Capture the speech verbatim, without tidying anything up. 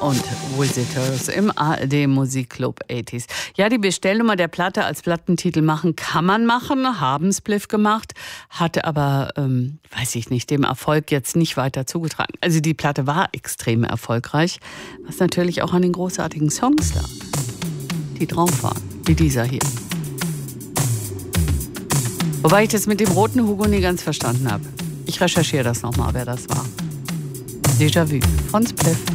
und Visitors im A R D Musikclub achtziger. Ja, die Bestellnummer der Platte als Plattentitel machen kann man machen, haben Spliff gemacht, hatte aber, ähm, weiß ich nicht, dem Erfolg jetzt nicht weiter zugetragen. Also die Platte war extrem erfolgreich, was natürlich auch an den großartigen Songs lag, die drauf waren, wie dieser hier. Wobei ich das mit dem roten Hugo nie ganz verstanden habe. Ich recherchiere das nochmal, wer das war. Déjà-vu von Spliff.